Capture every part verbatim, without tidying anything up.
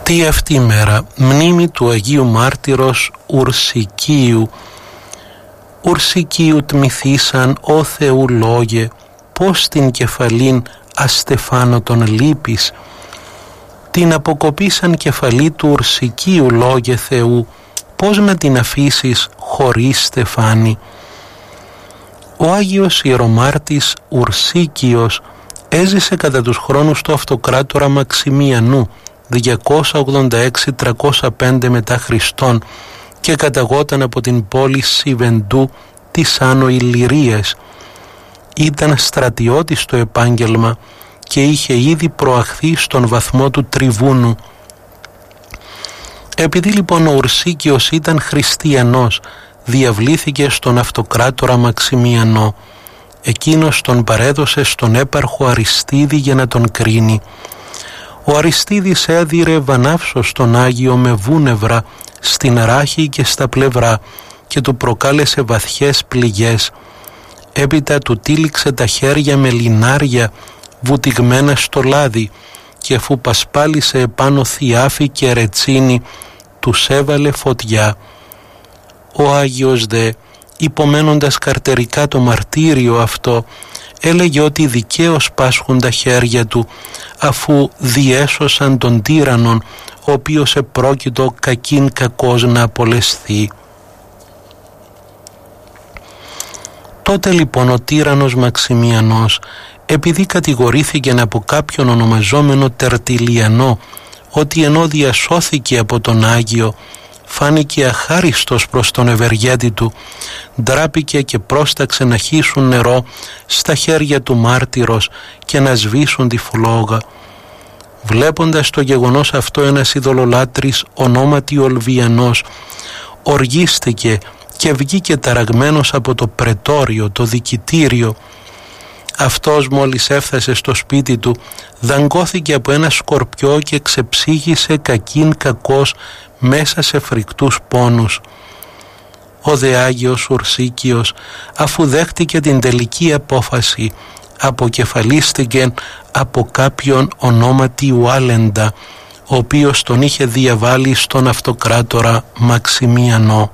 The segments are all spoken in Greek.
Τι αυτή η μέρα, μνήμη του Αγίου Μάρτυρος Ουρσικίου. Ουρσικίου τμηθήσαν, ο Θεού λόγε, πως την κεφαλήν αστεφάνω τον λύπης. Την αποκοπήσαν κεφαλή του Ουρσικίου λόγε Θεού, πως με την αφήσεις χωρίς στεφάνι. Ο Άγιος Ιερομάρτης Ουρσίκιος έζησε κατά τους χρόνους του αυτοκράτορα Μαξιμιανού διακόσια ογδόντα έξι με τριακόσια πέντε μετά Χριστόν και καταγόταν από την πόλη Σιβεντού της Άνω Ηλυρίας. Ήταν στρατιώτης στο επάγγελμα και είχε ήδη προαχθεί στον βαθμό του τριβούνου. Επειδή λοιπόν ο Ουρσίκιος ήταν χριστιανός, διαβλήθηκε στον αυτοκράτορα Μαξιμιανό. Εκείνος τον παρέδωσε στον έπαρχο Αριστίδη για να τον κρίνει. Ο Αριστίδης έδιρε βανάυσος στον Άγιο με βούνευρα στην ράχη και στα πλευρά και του προκάλεσε βαθιές πληγές. Έπειτα του τύλιξε τα χέρια με λινάρια βουτυγμένα στο λάδι και αφού πασπάλισε επάνω θιάφη και ρετσίνη τους έβαλε φωτιά. Ο Άγιος δε, υπομένοντας καρτερικά το μαρτύριο αυτό, έλεγε ότι δικαίως πάσχουν τα χέρια του, αφού διέσωσαν τον τύραννον, ο οποίος επρόκειτο κακήν κακός να απολεσθεί. Τότε λοιπόν ο τύραννος Μαξιμιανός, επειδή κατηγορήθηκε από κάποιον ονομαζόμενο Τερτιλιανό, ότι ενώ διασώθηκε από τον Άγιο, φάνηκε αχάριστος προς τον ευεργέτη του, ντράπηκε και πρόσταξε να χύσουν νερό στα χέρια του μάρτυρος και να σβήσουν τη φλόγα. Βλέποντας το γεγονός αυτό, ένας ειδωλολάτρης ονόματι Ολβιανός οργίστηκε και βγήκε ταραγμένος από το πρετόριο, το δικητήριο. Αυτός μόλις έφτασε στο σπίτι του, δαγκώθηκε από ένα σκορπιό και ξεψύγησε κακήν κακός μέσα σε φρικτούς πόνους. Ο δε Άγιος Ουρσίκιος, αφού δέχτηκε την τελική απόφαση, αποκεφαλίστηκε από κάποιον ονόματι Ουάλεντα, ο οποίος τον είχε διαβάλει στον αυτοκράτορα Μαξιμιανό.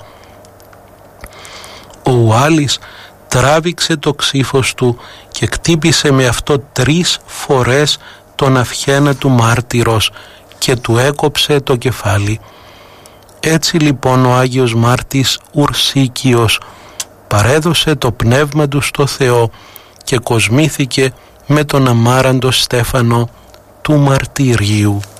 Ο Ουάλης τράβηξε το ξύφος του και κτύπησε με αυτό τρεις φορές τον αυχένα του μάρτυρος και του έκοψε το κεφάλι. Έτσι λοιπόν ο Άγιος Μάρτης Ουρσίκιος παρέδωσε το πνεύμα του στο Θεό και κοσμήθηκε με τον αμάραντο στέφανο του μαρτύριου.